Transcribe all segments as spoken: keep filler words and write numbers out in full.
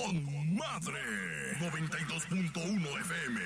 con madre. noventa y dos punto uno F M.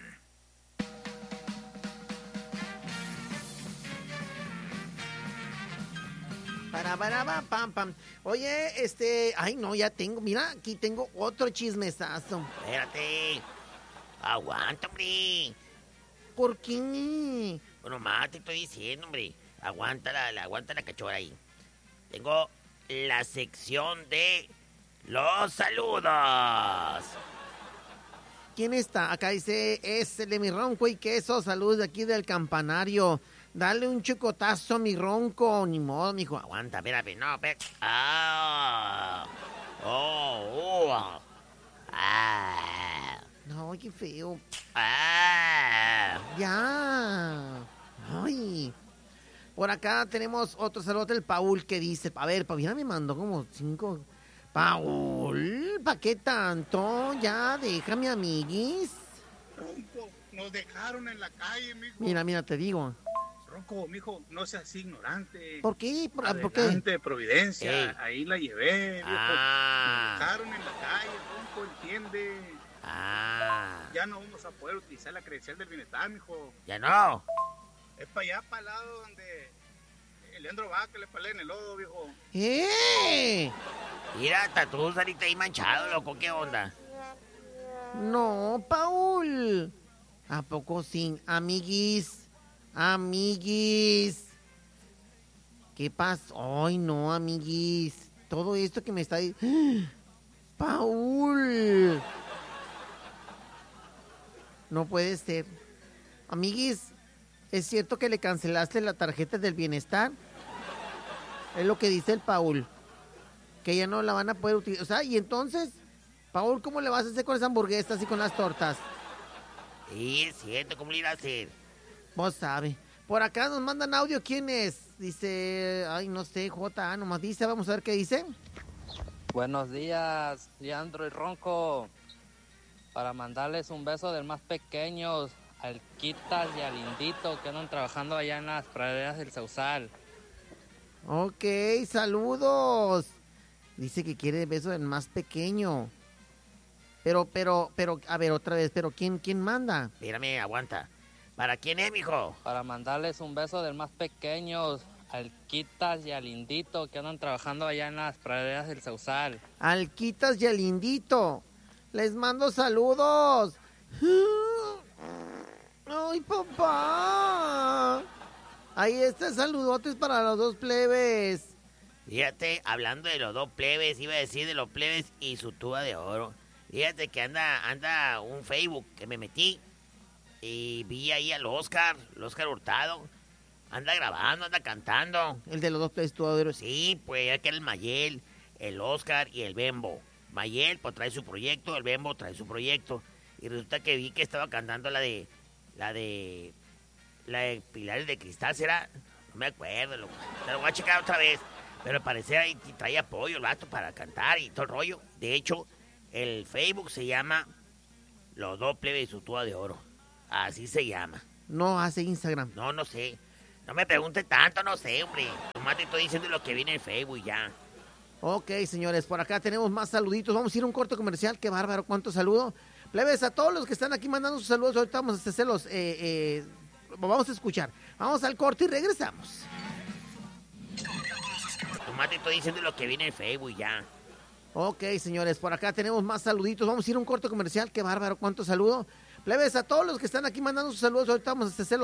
Para, para, pa, pam, pam. Oye, este... Ay, no, ya tengo... Mira, aquí tengo otro chismesazo. Espérate. Aguanta, hombre. ¿Por qué? Bueno, más te estoy diciendo, hombre. Aguanta la, la, aguanta la cachorra ahí. Tengo la sección de los saludos. ¿Quién está? Acá dice, es el de mi ronco y queso. Saludos de aquí del campanario. Dale un chicotazo a mi ronco. Ni modo, mijo. Aguanta, espérate, no, espérate. Ah. Oh, oh. Ah. No, qué feo. Ah. Ya. Ay. Por acá tenemos otro saludo del Paul que dice, a ver, Paulina me mandó como cinco. Paul, ¿pa' qué tanto? Ya, déjame, amiguis. Ronco, nos dejaron en la calle, mijo. Mira, mira, te digo. Ronco, mijo, no seas ignorante. ¿Por qué? ¿Por, ¿por qué? Adelante, Providencia, Ey. ahí la llevé, viejo. Ah. Nos dejaron en la calle, Ronco, entiende. Ah. Ya no vamos a poder utilizar la credencial del bienestar, mijo. Ya no. Es para allá, para el lado donde el Leandro Vaca le palé en el lodo, viejo. ¡Eh! Mira, hasta tú saliste ahí manchado, loco, ¿qué onda? No, Paul. ¿A poco sí? Amiguis, amiguis. ¿Qué pasó? Ay, no, amiguis. Todo esto que me está... Paul. No puede ser. Amiguis, ¿es cierto que le cancelaste la tarjeta del bienestar? Es lo que dice el Paul. Que ya no la van a poder utilizar. O sea, y entonces, Paul, ¿cómo le vas a hacer con esas hamburguesas y con las tortas? Sí, es cierto, ¿cómo le iba a hacer? Vos sabe. Por acá nos mandan audio. ¿Quién es? Dice, ay, no sé, J A, nomás dice. Vamos a ver qué dice. Buenos días, Leandro y Ronco. Para mandarles un beso del más pequeño, al Quitas y al Indito, que andan trabajando allá en las praderas del Sausal. Ok, saludos. Dice que quiere beso del más pequeño. Pero, pero, pero, a ver, otra vez, pero ¿quién, quién manda? Espérame, aguanta. ¿Para quién es, mijo? Para mandarles un beso del más pequeño, al Quitas y al Indito, que andan trabajando allá en las praderas del Sausal. Al Quitas y al Indito. Les mando saludos. Ay, papá. Ahí está, saludotes para los dos plebes. Fíjate, hablando de los dos plebes, iba a decir de los plebes y su tuba de oro. Fíjate que anda, anda un Facebook que me metí y vi ahí al Oscar, el Oscar Hurtado. Anda grabando, anda cantando. El de los dos plebes tuaderos. Sí, pues ya que era el Mayel, el Oscar y el Bembo. Mayel pues trae su proyecto, el Bembo trae su proyecto. Y resulta que vi que estaba cantando la de, la de, la de Pilares de Cristal, ¿será? No me acuerdo, loco. Te lo voy a checar otra vez. Pero al parecer ahí trae apoyo el vato para cantar y todo el rollo. De hecho, el Facebook se llama Los Dos Plebes y su Tuba de Oro. Así se llama. No hace Instagram. No, no sé. No me pregunte tanto, no sé, hombre. Nomás te estoy diciendo lo que viene en Facebook ya. Ok, señores, por acá tenemos más saluditos. Vamos a ir a un corto comercial. Qué bárbaro, cuánto saludo. Plebes, a todos los que están aquí mandando sus saludos, ahorita vamos a hacerlos, eh, eh, vamos a escuchar. Vamos al corte y regresamos. Nomás te estoy diciendo lo que viene en Facebook ya. Ok, señores, por acá tenemos más saluditos. Vamos a ir a un corto comercial. Qué bárbaro, cuánto saludo. Plebes, a todos los que están aquí mandando sus saludos, ahorita vamos a hacerlos.